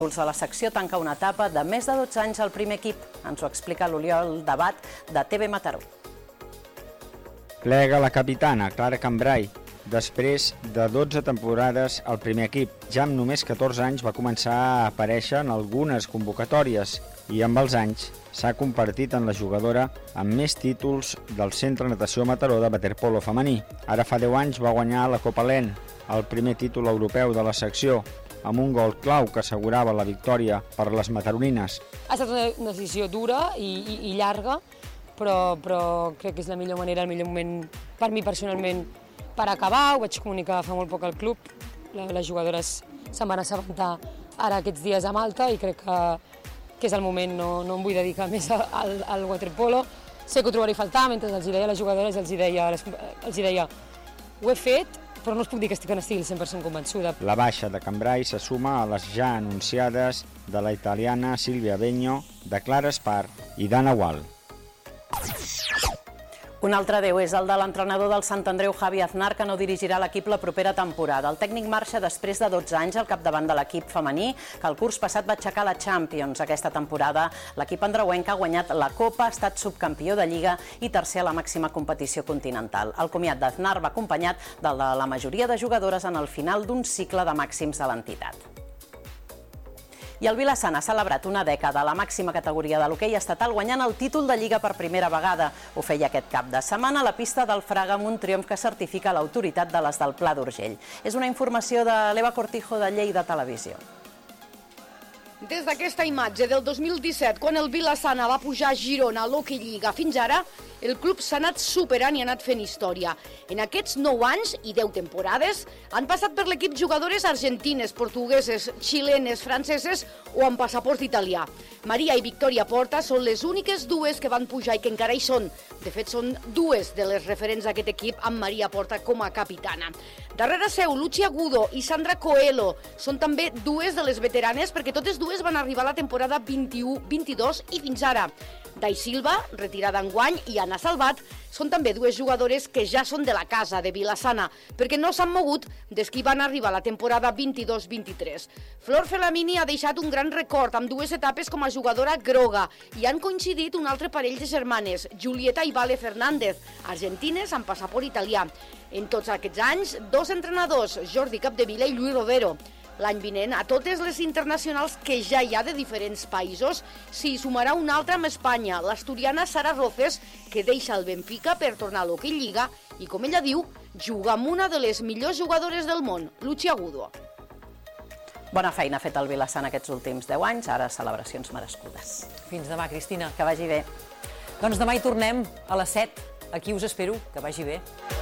de la secció tanca una etapa de més de 12 anys al primer equip. Ens ho explica l'Oriol Debat de TV Mataró. Plega la capitana, Clara Cambrai. Després de 12 temporades al primer equip, ja amb només 14 anys va començar a aparèixer en algunes convocatòries i amb els anys s'ha convertit en la jugadora amb més títols del Centre Natació Mataró de waterpolo femení. Ara fa 10 anys va guanyar la Copa LEN, el primer títol europeu de la secció, amb un gol clau que assegurava la victòria per les mataronines. Ha estat una decisió dura i llarga, però crec que és la millor manera, el millor moment per mi personalment per acabar. Ho vaig comunicar fa molt poc al club, les jugadores se'n van assabentar ara aquests dies a Malta i crec que és el moment, no em vull dedicar més al waterpolo. Sé que ho trobaré a faltar, mentre els deia a les jugadores, els deia ho he fet, però no us puc dir que n'estigui 100% convençuda. La baixa de Cambrai se suma a les ja anunciades de la italiana Silvia Begno, de Clara Espar i d'Anna Gual. Un altre adeu és el de l'entrenador del Sant Andreu, Javi Aznar, que no dirigirà l'equip la propera temporada. El tècnic marxa després de 12 anys al capdavant de l'equip femení, que el curs passat va aixecar la Champions. Aquesta temporada l'equip andreuenc ha guanyat la Copa, ha estat subcampió de Lliga i tercer a la màxima competició continental. El comiat d'Aznar va acompanyat de la majoria de jugadores en el final d'un cicle de màxims de l'entitat. I el Vilassana ha celebrat una dècada a la màxima categoria de l'hoquei estatal guanyant el títol de Lliga per primera vegada. Ho feia aquest cap de setmana a la pista del Fraga amb un triomf que certifica l'autoritat de les del Pla d'Urgell. És una informació de l'Eva Cortijo de Lleida Televisió. Des d'aquesta imatge del 2017, quan el Vilassana va pujar a Girona a l'Hockey Lliga fins ara, el club s'ha anat superant i ha anat fent història. En aquests 9 anys i 10 temporades han passat per l'equip jugadores argentines, portugueses, xilenes, franceses o amb passaport italià. Maria i Victòria Porta són les úniques dues que van pujar i que encara hi són. De fet, són dues de les referents d'aquest equip amb Maria Porta com a capitana. Darrere seu, Lucia Agudo i Sandra Coelho són també dues de les veteranes perquè totes dues van arribar a la temporada 21-22 i fins ara. Dai Silva, retirada enguany, i Anna Salvat són també dues jugadores que ja són de la casa de Vilassana, perquè no s'han mogut des que van arribar a la temporada 22-23. Flor Felamini ha deixat un gran record amb dues etapes com a jugadora groga i han coincidit un altre parell de germanes, Julieta i Vale Fernández, argentines amb passaport italià. En tots aquests anys, dos entrenadors, Jordi Capdevila i Lluís Rodero. L'any vinent, a totes les internacionals que ja hi ha de diferents països, s'hi sumarà una altra amb Espanya, l'asturiana Sara Roces, que deixa el Benfica per tornar a l'Hockey Lliga i, com ella diu, juga amb una de les millors jugadores del món, Lucia Agudo. Bona feina ha fet el Vilassana aquests últims 10 anys, ara celebracions merescudes. Fins demà, Cristina. Que vagi bé. Doncs demà hi tornem a les 7. Aquí us espero. Que vagi bé.